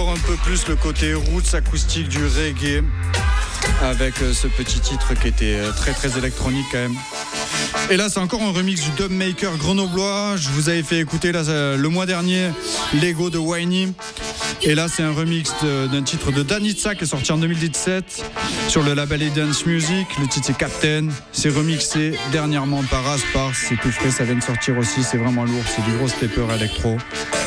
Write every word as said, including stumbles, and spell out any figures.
encore un peu plus le côté roots acoustique du reggae avec ce petit titre qui était très très électronique quand même. Et là c'est encore un remix du dubmaker grenoblois. Je vous avais fait écouter là, le mois dernier Lego de Whiny. Et là c'est un remix de, d'un titre de Danitza qui est sorti en deux mille dix-sept sur le label Dance Music. Le titre c'est Captain. C'est remixé dernièrement par Aspar. C'est tout frais, ça vient de sortir aussi. C'est vraiment lourd, c'est du gros stepper électro.